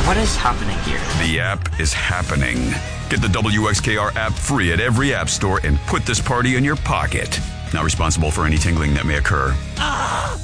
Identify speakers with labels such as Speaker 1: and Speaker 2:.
Speaker 1: What is happening here?
Speaker 2: The app is happening. Get the WXKR app free at every app store and put this party in your pocket. Not responsible for any tingling that may occur.